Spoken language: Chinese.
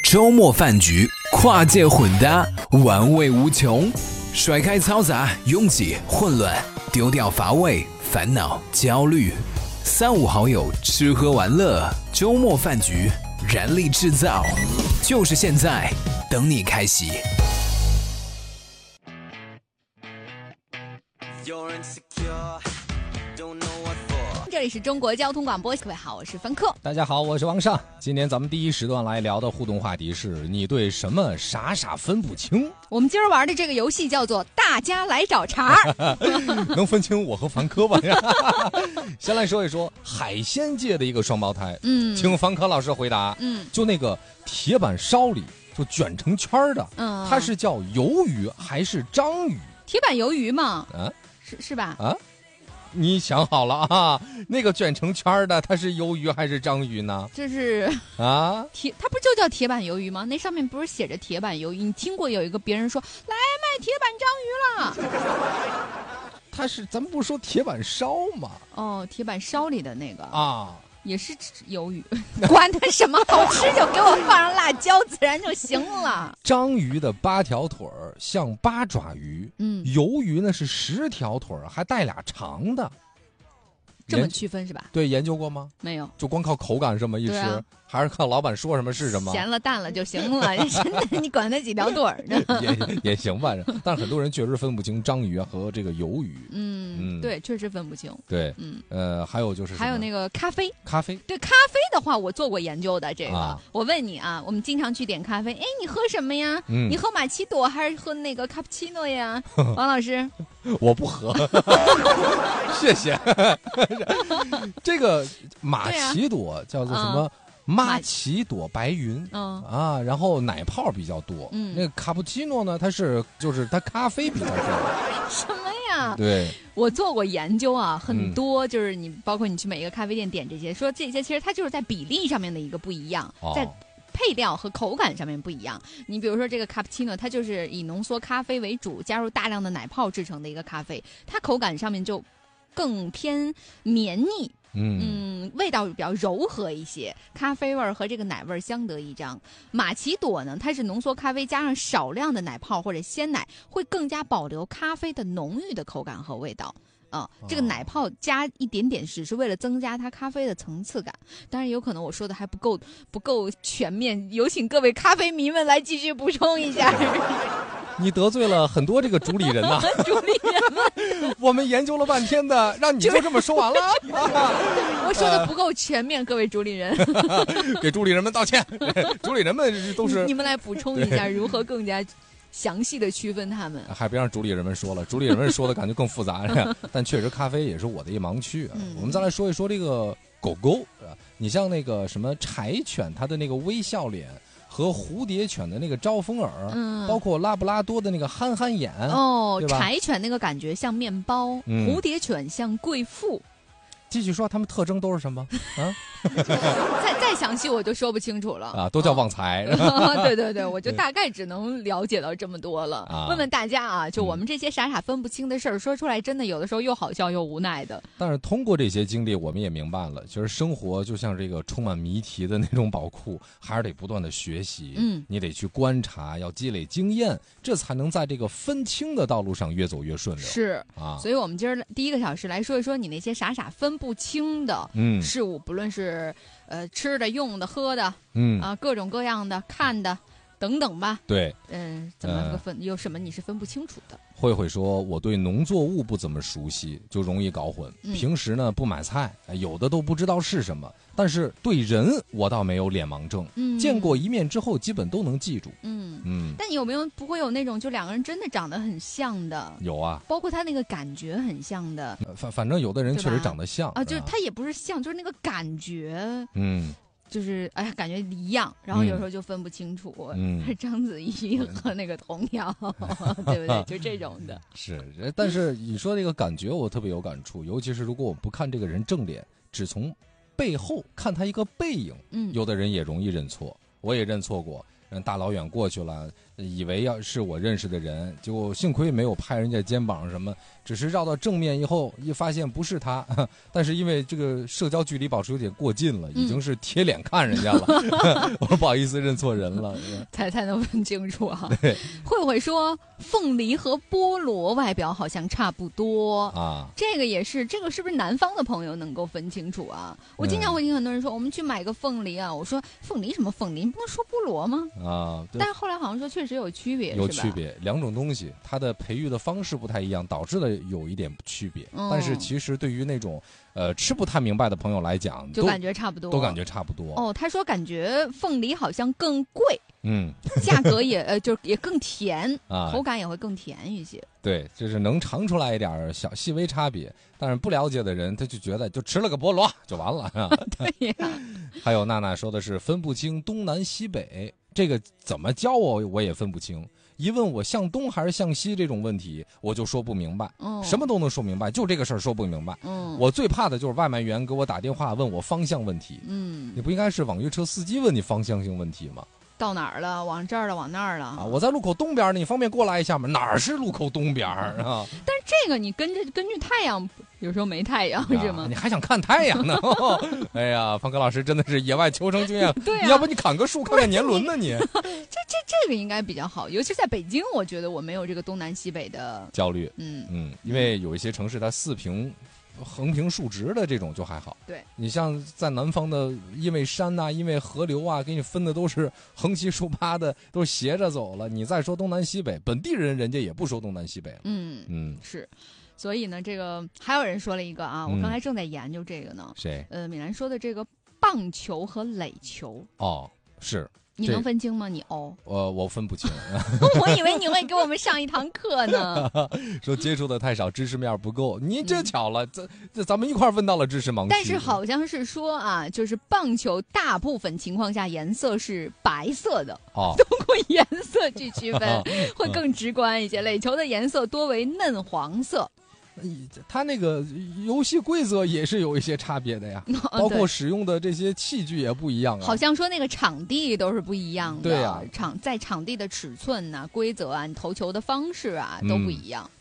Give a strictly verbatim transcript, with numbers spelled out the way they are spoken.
周末饭局，跨界混搭，玩味无穷。甩开嘈杂、拥挤、混乱，丢掉乏味、烦恼、焦虑。三五好友吃喝玩乐，周末饭局，燃力制造，就是现在，等你开席。 这里是中国交通广播，各位好，我是凡客。 大家好，我是王尚。今天咱们第一时段来聊的互动话题是你对什么傻傻分不清？ 我们今儿玩的这个游戏叫做大家来找茬能分清我和凡科吧？先来说一说海鲜界的一个双胞胎，嗯，请凡科老师回答。嗯，就那个铁板烧里就卷成圈的，嗯，它是叫鱿鱼还是章鱼？ 铁板鱿鱼嘛， 啊， 是是吧？ 啊。你想好了啊？那个卷成圈的，它是鱿鱼还是章鱼呢？ 这是啊，铁，它不就叫铁板鱿鱼吗？那上面不是写着铁板鱿鱼？你听过有一个别人说来卖铁板章鱼了？ 它是咱们不是说铁板烧吗？ 哦，铁板烧里的那个啊。 也是鱿鱼，管它什么好吃就给我放上辣椒，自然就行了。 章鱼的八条腿儿像八爪鱼，嗯，鱿鱼呢是十条腿儿，还带俩长的。 这么区分是吧？ 对，研究过吗？ 没有， 就光靠口感这么一吃，啊、还是看老板说什么是什么， 咸了淡了就行了。你管那几条腿儿呢？ 也也行吧，但是很多人确实分不清章鱼和这个鱿鱼。 嗯，嗯对，确实分不清。 对，嗯，呃，还有就是还有那个咖啡， 咖啡， 对咖啡的话，我做过研究的。这个，啊、我问你啊，我们经常去点咖啡，哎，你喝什么呀？嗯、你喝玛奇朵还是喝那个卡布奇诺呀？王老师， 我不喝，谢谢。这个玛奇朵叫做什么？玛奇朵白云，嗯啊，然后奶泡比较多。嗯，那个卡布奇诺呢，它是就是它咖啡比较多。 什么呀？ 对， 我做过研究啊，很多就是你包括你去每一个咖啡店点这些，说这些其实它就是在比例上面的一个不一样， 哦、 在配料和口感上面不一样。你比如说这个卡布奇诺，它就是以浓缩咖啡为主，加入大量的奶泡制成的一个咖啡，它口感上面就更偏绵腻。嗯, 嗯，味道比较柔和一些，咖啡味和这个奶味相得益彰。玛奇朵呢，它是浓缩咖啡加上少量的奶泡或者鲜奶，会更加保留咖啡的浓郁的口感和味道。啊、嗯，这个奶泡加一点点只是为了增加它咖啡的层次感。当然，有可能我说的还不够不够全面，有请各位咖啡迷们来继续补充一下。 你得罪了很多这个主理人呐、啊！ 主理人们， 我们研究了半天的，让你就这么说完了？ 我说的不够全面，各位主理人， 给主理人们道歉。主理人们都是你们来补充一下，如何更加详细的区分他们？ 还别让主理人们说了，主理人们说的感觉更复杂呀。但确实，咖啡也是我的一盲区啊。嗯、我们再来说一说这个狗狗啊，你像那个什么柴犬，它的那个微笑脸。和蝴蝶犬的那个招风耳，嗯，包括拉布拉多的那个憨憨眼， 哦，柴犬那个感觉像面包，嗯、蝴蝶犬像贵妇。 继续说，它们特征都是什么？啊， 再再详细我就说不清楚了啊，都叫旺财。 哦、对对对，我就大概只能了解到这么多了。啊、问问大家啊，就我们这些傻傻分不清的事儿，嗯、说出来真的有的时候又好笑又无奈的。 但是通过这些经历，我们也明白了，其实生活就像这个充满谜题的那种宝库，还是得不断的学习。嗯，你得去观察，要积累经验，这才能在这个分清的道路上越走越顺溜。 是啊，所以我们今儿第一个小时来说一说你那些傻傻分不清的嗯事物，不论是呃吃的、用的、喝的，嗯啊各种各样的看的等等吧。 对， 嗯、呃，怎么个分、呃？有什么你是分不清楚的？ 慧慧说，我对农作物不怎么熟悉，就容易搞混。嗯、平时呢不买菜，有的都不知道是什么。但是对人，我倒没有脸盲症。嗯，见过一面之后，基本都能记住。嗯嗯。但有没有不会有那种就两个人真的长得很像的？ 有啊， 包括他那个感觉很像的。 反反正有的人确实长得像啊，就是他也不是像，就是那个感觉。嗯。就是哎呀，感觉一样，然后有时候就分不清楚，嗯，章子怡和那个童谣，嗯、对不对？就这种的。 是，但是你说这个感觉，我特别有感触，尤其是如果我不看这个人正脸，只从背后看他一个背影，嗯，有的人也容易认错，我也认错过。 人大老远过去了，以为要是我认识的人，结果幸亏没有拍人家肩膀什么，只是绕到正面以后一发现不是他，但是因为这个社交距离保持有点过近了，已经是贴脸看人家了，嗯、我说不好意思认错人了， 才才能分清楚啊。 对， 慧慧说凤梨和菠萝外表好像差不多啊， 这个也是，这个是不是南方的朋友能够分清楚啊？我经常会听很多人说，嗯、我们去买个凤梨啊，我说凤梨什么凤梨，你不能说菠萝吗？ 啊， 但是后来好像说确实有区别， 有区别，两种东西它的培育的方式不太一样，导致了有一点区别。嗯、但是其实对于那种呃吃不太明白的朋友来讲， 就感觉差不多， 都感觉差不多。 哦，他说感觉凤梨好像更贵。 嗯， 价格也呃，就也更甜啊， 口感也会更甜一些。 对，就是能尝出来一点小细微差别，但是不了解的人他就觉得就吃了个菠萝就完了。 对呀、啊。 还有娜娜说的是分不清东南西北，这个怎么教我我也分不清。一问我向东还是向西这种问题，我就说不明白。嗯，什么都能说明白，就这个事儿说不明白。嗯，我最怕的就是外卖员给我打电话问我方向问题。嗯，你不应该是网约车司机问你方向性问题吗？ 到哪儿了？往这儿了，往那儿了啊！ 我在路口东边呢，你方便过来一下吗？哪儿是路口东边啊？ 但是这个你跟着根据太阳，有时候没太阳是吗？ 你还想看太阳呢？哎呀，方哥老师真的是野外求生经验。 对啊， 要不你砍个树看看年轮呢你？ 这这这个应该比较好，尤其在北京，我觉得我没有这个东南西北的焦虑。 嗯嗯，因为有一些城市它四平。横平竖直的这种就还好， 对， 你像在南方的，因为山呐、啊，因为河流啊，给你分的都是横七竖八的，都是斜着走了。你再说东南西北，本地人人家也不说东南西北了。 嗯嗯， 是，所以呢，这个还有人说了一个啊，我刚才正在研究这个呢。 谁、 嗯？呃，米兰说的这个棒球和垒球。 哦，是。 你能分清吗？你哦， 我我分不清。 我以为你会给我们上一堂课呢。 说接触的太少，知识面不够。你这巧了，这、嗯、这咱们一块问到了知识盲区。 但是好像是说啊，就是棒球大部分情况下颜色是白色的。 哦， 通过颜色去区分会更直观一些。垒球的颜色多为嫩黄色。 它那个游戏规则也是有一些差别的呀， 哦、 包括使用的这些器具也不一样啊。 好像说那个场地都是不一样的， 对呀、啊， 场在场地的尺寸呐、啊、规则啊、你投球的方式啊都不一样。嗯